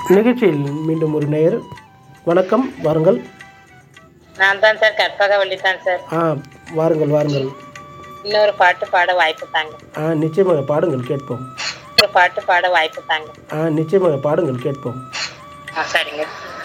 நிகழ்ச்சியில் மீண்டும் ஒரு நேயர். வணக்கம், வாருங்கள். நான் தான் சார், கற்பகவள்ளி தான் சார். வாருங்கள் வாருங்கள். இன்னொரு பாட்டு பாட வாய்ப்பு தாங்க. நிச்சயமாக பாடுங்கள், கேட்போம். ஒரு பாட்டு பாட வாய்ப்பு தாங்க. நிச்சயமாக பாடுங்கள், கேட்போம். சரிங்க.